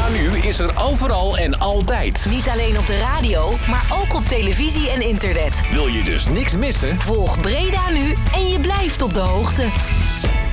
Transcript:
Nu is er overal en altijd. Niet alleen op de radio, maar ook op televisie en internet. Wil je dus niks missen? Volg Breda Nu en je blijft op de hoogte.